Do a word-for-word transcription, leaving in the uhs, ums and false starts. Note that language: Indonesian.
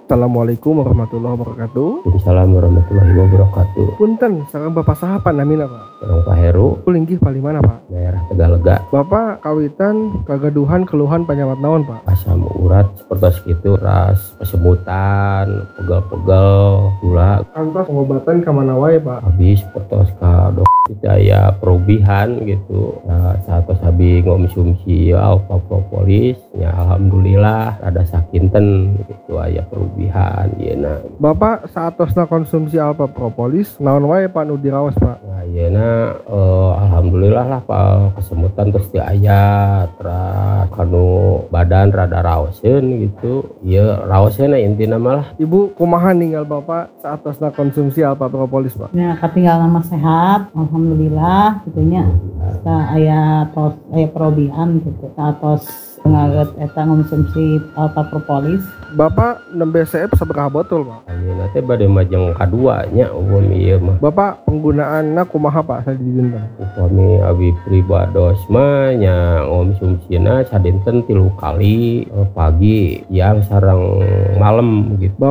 Assalamualaikum warahmatullahi wabarakatuh. Waalaikumsalam warahmatullahi wabarakatuh. Punten, sareng Bapak saha namina Pak? Sareng Pak Heru, Kulinggih palimana Pak? daerah Tegalega. Bapak kawitan kagaduhan keluhan penyawat naon Pak? Asam urat seperti itu, ras, kesemutan, pegel-pegel, gula. Kantos pengobatan kemana wae Pak? Habis seperti ka dok daya perubihan gitu. Nah, saat sabi ngomsumsi alfa propolis, ya alhamdulillah ada sakinten gitu aya perubihan yeuna. Bapak saatosna konsumsi alfa propolis naon wae Pak nu diraos Pak? Nah, yeuna eh, alhamdulillah lah Pak, kesemutan terus teu aya, terus kanu badan rada raoseun gitu. Ieu raoseun intina malah. Ibu kumaha ninggal Bapak saatosna konsumsi alfa propolis Pak? Ya katinggal nama sehat, alhamdulillah gitunya. Sa aya tos aya perobihan gitu. Satos ngaget eta konsumsi alfa propolis. Bapak nembe C F sabaraha botol Pak? Ayeuna teh bade majeng kadua nya upami ieu mah. Bapak penggunaanna kumaha Pak sadidieun? Upami abi pribados mah nya ngomsumsina sadinten tilu kali, pagi, siang sareng malam gitu.